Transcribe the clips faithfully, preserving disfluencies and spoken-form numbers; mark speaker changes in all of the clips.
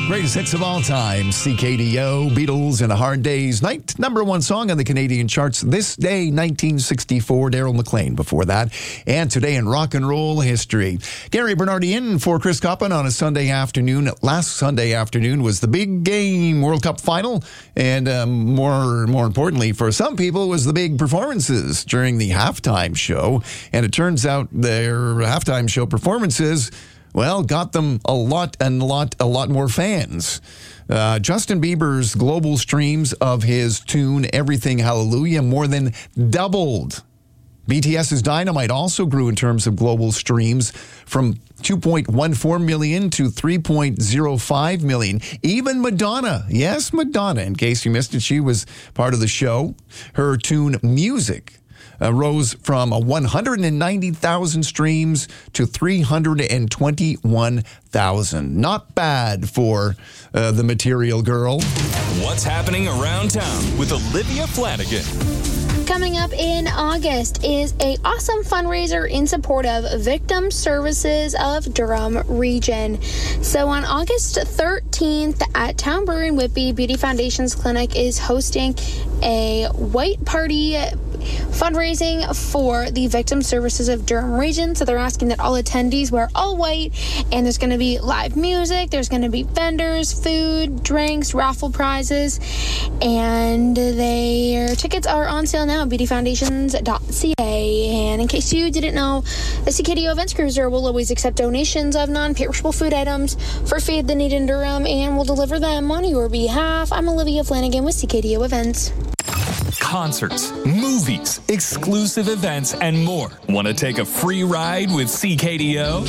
Speaker 1: Greatest hits of all time, C K D O, Beatles and a Hard Day's Night. Number one song on the Canadian charts this day, nineteen sixty-four, Daryl McLean before that. And today in rock and roll history. Gary Bernardi in for Chris Coppin on a Sunday afternoon. Last Sunday afternoon was the big game World Cup final. And um, more, more importantly, for some people, was the big performances during the halftime show. And it turns out their halftime show performances, well, got them a lot and a lot, a lot more fans. Uh, Justin Bieber's global streams of his tune, Everything Hallelujah, more than doubled. BTS's Dynamite also grew in terms of global streams from two point one four million to three point oh five million. Even Madonna, yes, Madonna, in case you missed it, she was part of the show. Her tune, Music, Uh, rose from one hundred ninety thousand streams to three hundred twenty-one thousand. Not bad for uh, the Material Girl.
Speaker 2: What's happening around town with Olivia Flanagan?
Speaker 3: Coming up in August is a awesome fundraiser in support of Victim Services of Durham Region. So on August thirteenth at Town Brewery in Whitby, Beauty Foundations Clinic is hosting a white party fundraising for the Victim Services of Durham Region. So they're asking that all attendees wear all white, and there's going to be live music, there's going to be vendors, food, drinks, raffle prizes, and their tickets are on sale now at beauty foundations dot c a. And in case you didn't know, the C K D O Events Cruiser will always accept donations of non-perishable food items for Feed the Need in Durham, and will deliver them on your behalf. I'm Olivia Flanagan with C K D O Events.
Speaker 2: Concerts, movies, exclusive events, and more. Want to take a free ride with C K D O?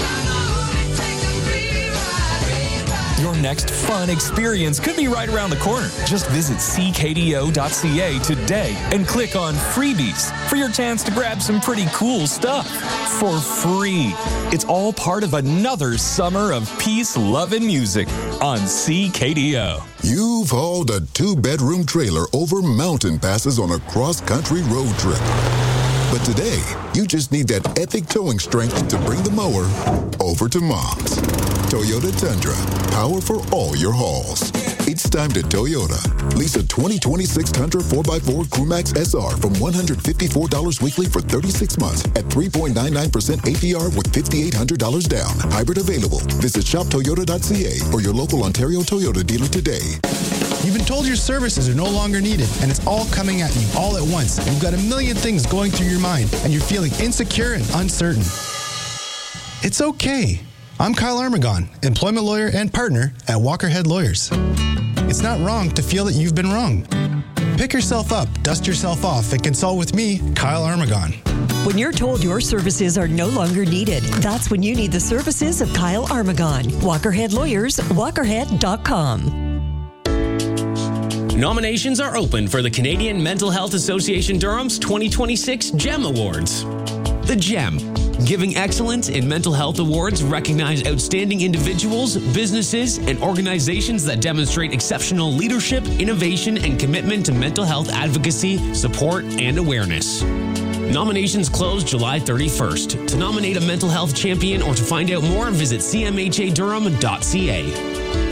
Speaker 2: Your next fun experience could be right around the corner. Just visit c k d o dot c a today and click on Freebies for your chance to grab some pretty cool stuff for free. It's all part of another summer of peace, love, and music on C K D O.
Speaker 4: You've hauled a two-bedroom trailer over mountain passes on a cross-country road trip. But today, you just need that epic towing strength to bring the mower over to Mom's. Toyota Tundra, power for all your hauls. It's time to Toyota. Lease a twenty twenty-six Tundra four by four Crewmax S R from one hundred fifty-four dollars weekly for thirty-six months at three point nine nine percent A P R with five thousand eight hundred dollars down. Hybrid available. Visit shop toyota dot c a or your local Ontario Toyota dealer today.
Speaker 5: You've been told your services are no longer needed, and it's all coming at you all at once. You've got a million things going through your mind, and you're feeling insecure and uncertain. It's okay. I'm Kyle Armagon, employment lawyer and partner at Walkerhead Lawyers. It's not wrong to feel that you've been wrong. Pick yourself up, dust yourself off, and consult with me, Kyle Armagon.
Speaker 6: When you're told your services are no longer needed, that's when you need the services of Kyle Armagon. Walkerhead Lawyers, walkerhead dot com.
Speaker 7: Nominations are open for the Canadian Mental Health Association Durham's twenty twenty-six GEM Awards. The GEM, Giving Excellence in Mental Health Awards, recognize outstanding individuals, businesses, and organizations that demonstrate exceptional leadership, innovation, and commitment to mental health advocacy, support, and awareness. Nominations close July thirty-first. To nominate a mental health champion or to find out more, visit c m h a durham dot c a.